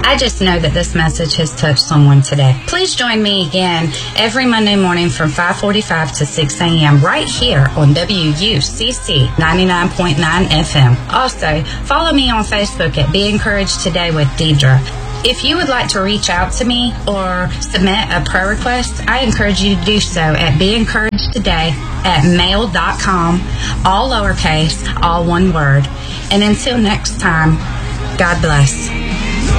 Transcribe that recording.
I just know that this message has touched someone today. Please join me again every Monday morning from 5:45 to 6 a.m. right here on WUCC 99.9 FM. Also, follow me on Facebook at Be Encouraged Today with Deidre. If you would like to reach out to me or submit a prayer request, I encourage you to do so at beencouragedtoday@mail.com, all lowercase, all one word. And until next time, God bless.